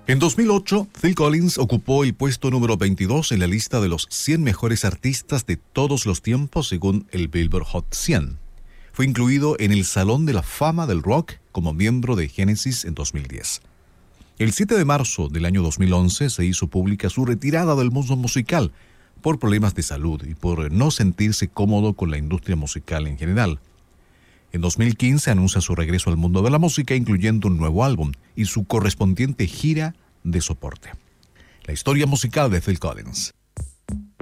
En 2008, Phil Collins ocupó el puesto número 22 en la lista de los 100 mejores artistas de todos los tiempos según el Billboard Hot 100. Fue incluido en el Salón de la Fama del Rock como miembro de Genesis en 2010. El 7 de marzo del año 2011 se hizo pública su retirada del mundo musical por problemas de salud y por no sentirse cómodo con la industria musical en general. En 2015 anuncia su regreso al mundo de la música, incluyendo un nuevo álbum y su correspondiente gira de soporte. La historia musical de Phil Collins.